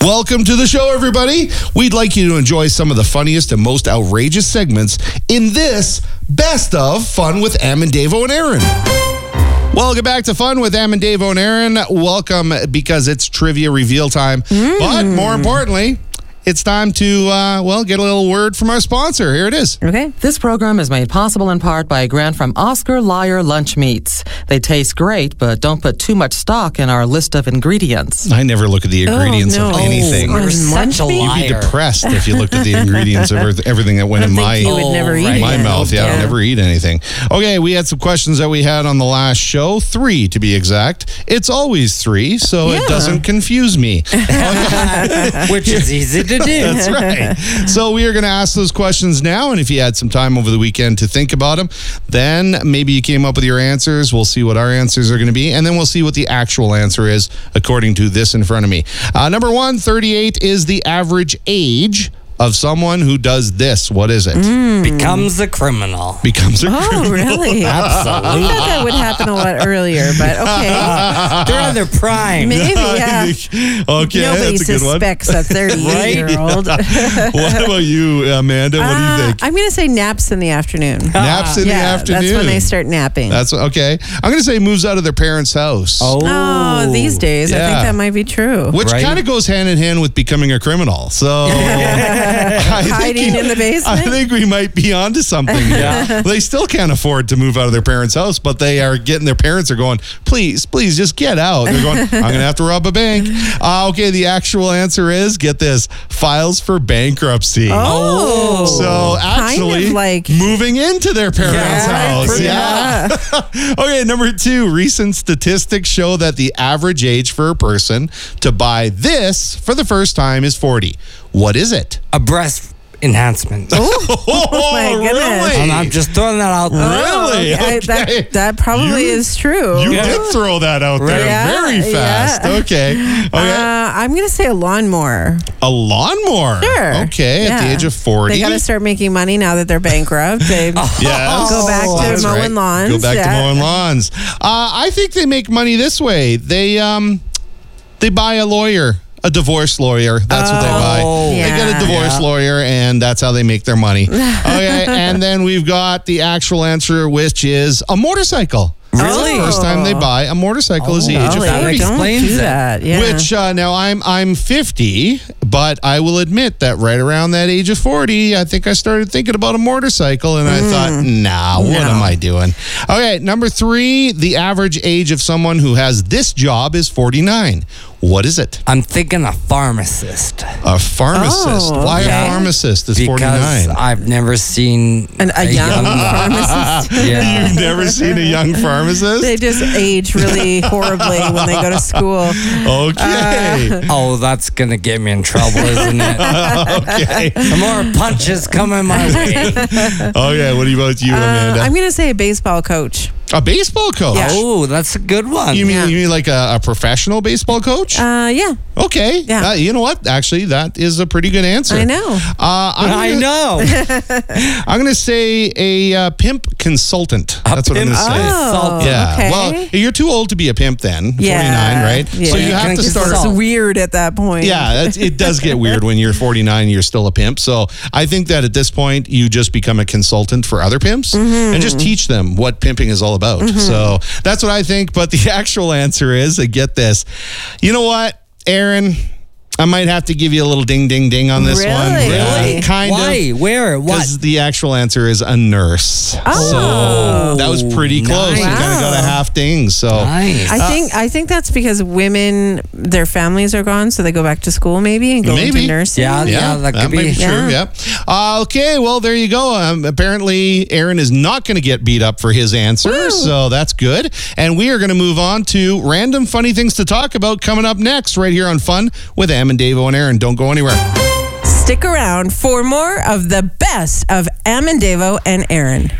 Welcome to the show, everybody. We'd like you to enjoy some of the funniest and most outrageous segments in this Best of Fun with Amandavo and Aaron. Welcome back to Fun with Amandavo and Aaron. Welcome because it's trivia reveal time. But more importantly, it's time to, get a little word from our sponsor. Here it is. Okay. This program is made possible in part by a grant from Oscar Liar Lunch Meats. They taste great, but don't put too much stock in our list of ingredients. I never look at the ingredients of anything. You're such a You'd liar. be depressed if you looked at the ingredients of everything that went in my You would never eat my it. mouth. Yeah, I would never eat anything. Okay, we had some questions that we had on the last show. 3 to be exact. It's always 3, so it doesn't confuse me. Which is easy to do. That's right. So we are going to ask those questions now, and if you had some time over the weekend to think about them, then maybe you came up with your answers. We'll see what our answers are going to be, and then we'll see what the actual answer is according to this in front of me. Number 1, 38 is the average age of someone who does this. What is it? Becomes a criminal. Becomes a Oh, criminal. really? Absolutely. I thought that would happen a lot earlier, but okay. They're in their prime. Maybe, yeah. Okay, Nobody that's a good one. suspects a 38-year-old. What about you, Amanda? What do you think? I'm going to say naps in the afternoon. Naps in the afternoon. That's when they start napping. That's okay. I'm going to say moves out of their parents' house. Oh, these days, I Yeah. think that might be true. Which Right. kind of goes hand in hand with becoming a criminal. So Hiding in the basement? I think we might be onto something. Yeah. They still can't afford to move out of their parents' house, but they are getting, their parents are going, please, just get out. They're going, I'm going to have to rob a bank. Okay, the actual answer is, get this, files for bankruptcy. Oh. So actually, kind of like moving into their parents' house. pretty Yeah. Okay, number 2, recent statistics show that the average age for a person to buy this for the first time is 40. What is it? A breast enhancement. Oh, my goodness. really? I'm just throwing that out there. Really? I- Okay. that probably is true. You did throw that out there Yeah, very fast. yeah. Okay. I'm going to say a lawnmower. A lawnmower. Sure. Okay, at the Yeah. age of 40. They got to start making money now that they're bankrupt. They Yes. go back to That's mowing right. lawns. Go back to yeah. mowing lawns. I think they make money this way. They buy a lawyer. A divorce lawyer. That's what they buy. Yeah. They get a divorce lawyer, and that's how they make their money. Okay, and then we've got the actual answer, which is a motorcycle. Really? The first time they buy a motorcycle is the age of Golly, 40. That don't explains do it. that. Yeah. Which now I'm 50, but I will admit that right around that age of 40, I think I started thinking about a motorcycle, and I thought, nah, what am I doing? Okay, number 3, the average age of someone who has this job is 49. What is it? I'm thinking a pharmacist. A pharmacist. Oh, Why okay. a pharmacist is Because 49? I've never seen a young pharmacist. Yeah. You've never seen a young pharmacist? They just age really horribly when they go to school. Okay. Oh, that's going to get me in trouble, isn't it? Okay. The more punches coming my way. Okay, what about you, Amanda? I'm going to say a baseball coach. A baseball coach? Yeah. Oh, that's a good one. You mean like a professional baseball coach? Yeah, Okay. Yeah. You know what? Actually, that is a pretty good answer. I know. I know. I'm going to say a pimp consultant. That's what I'm going to say. Oh, Yeah. okay. Well, you're too old to be a pimp then. 49, right? Yeah. So you have to It's start. consult. It's weird at that point. Yeah, it does get weird when you're 49 and you're still a pimp. So I think that at this point, you just become a consultant for other pimps and just teach them what pimping is all about. So that's what I think. But the actual answer is, get this. You know what, Aaron? I might have to give you a little ding, ding, ding on this one. Really? Yeah, kind Why? of. Where? What? Because the actual answer is a nurse. Oh. So that was pretty close. You Nice. kind of got a half ding. So Nice. I think that's because women, their families are gone, so they go back to school maybe and go Maybe. into nursing. Yeah. that could might be be. true. Yeah. Okay, well, there you go. Apparently, Aaron is not going to get beat up for his answer, so that's good. And we are going to move on to random funny things to talk about coming up next, right here on Fun with Amandavo and Aaron. Don't go anywhere. Stick around for more of the best of Amandavo and Aaron.